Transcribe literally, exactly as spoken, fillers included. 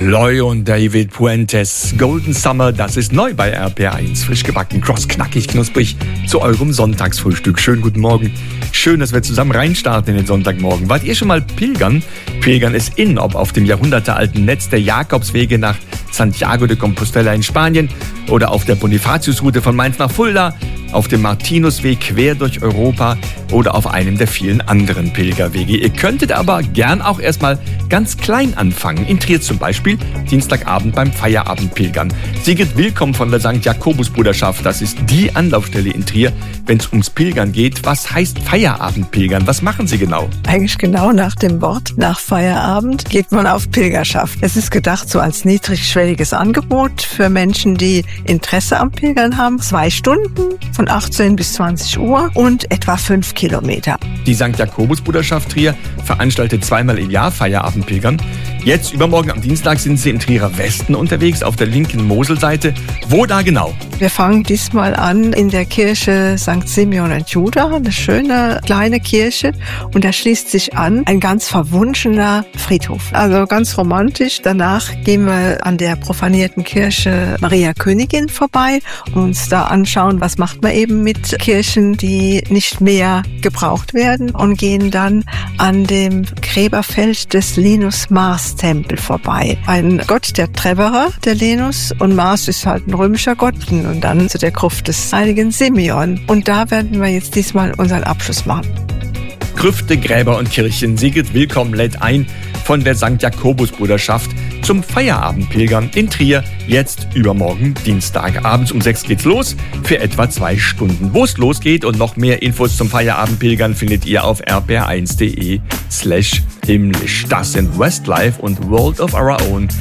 Loy und David Puentes, Golden Summer, das ist neu bei R P R eins. Frisch gebacken, kross, knackig, knusprig zu eurem Sonntagsfrühstück. Schönen guten Morgen. Schön, dass wir zusammen reinstarten in den Sonntagmorgen. Wart ihr schon mal pilgern? Pilgern ist in, ob auf dem jahrhundertealten Netz der Jakobswege nach Santiago de Compostela in Spanien oder auf der Bonifatiusroute von Mainz nach Fulda, auf dem Martinusweg quer durch Europa oder auf einem der vielen anderen Pilgerwege. Ihr könntet aber gern auch erstmal ganz klein anfangen. In Trier zum Beispiel, Dienstagabend beim Feierabendpilgern. Sigrid Willkomm von der Sankt Jakobus-Bruderschaft. Das ist die Anlaufstelle in Trier, wenn es ums Pilgern geht. Was heißt Feierabendpilgern? Was machen Sie genau? Eigentlich genau nach dem Wort, nach Feierabend geht man auf Pilgerschaft. Es ist gedacht so als niedrigschwelliges Angebot für Menschen, die Interesse am Pilgern haben. Zwei Stunden von achtzehn bis zwanzig Uhr und etwa fünf Kilometer. Die Sankt Jakobus-Bruderschaft Trier veranstaltet zweimal im Jahr Feierabendpilgern. Jetzt übermorgen am Dienstag sind sie im Trierer Westen unterwegs, auf der linken Moselseite. Wo da genau? Wir fangen diesmal an in der Kirche Sankt Simeon und Juda, eine schöne kleine Kirche. Und da schließt sich an ein ganz verwunschener Friedhof. Also ganz romantisch. Danach gehen wir an der profanierten Kirche Maria Königin vorbei und uns da anschauen, was macht man eben mit Kirchen, die nicht mehr gebraucht werden, und gehen dann an dem Gräberfeld des Linus Mars Tempel vorbei. Ein Gott der Treverer, der Linus, und Mars ist halt ein römischer Gott, und dann zu der Gruft des heiligen Simeon. Und da werden wir jetzt diesmal unseren Abschluss machen. Grüfte, Gräber und Kirchen. Sigrid Willkomm lädt ein von der Sankt Jakobus-Bruderschaft zum Feierabendpilgern in Trier, jetzt übermorgen Dienstag. Abends um sechs geht's los für etwa zwei Stunden. Wo es losgeht und noch mehr Infos zum Feierabendpilgern findet ihr auf r p r eins punkt d e slash himmlisch. Das sind Westlife und World of Our Own